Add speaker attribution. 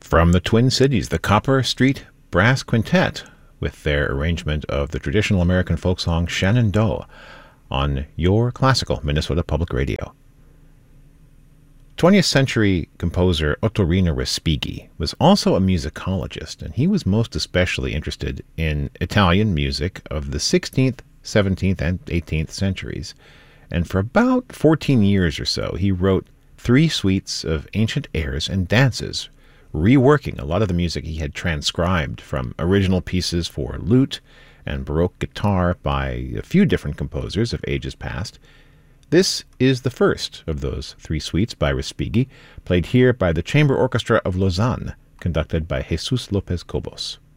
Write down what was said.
Speaker 1: From the Twin Cities, the Copper Street Brass Quintet, with their arrangement of the traditional American folk song Shenandoah on your classical Minnesota Public Radio. 20th century composer Ottorino Respighi was also a musicologist, and he was most especially interested in Italian music of the 16th, 17th, and 18th centuries. And for about 14 years or so, he wrote 3 suites of ancient airs and dances, reworking a lot of the music he had transcribed from original pieces for lute and Baroque guitar by a few different composers of ages past. This is the first of those 3 suites by Respighi, played here by the Chamber Orchestra of Lausanne, conducted by Jesus Lopez Cobos.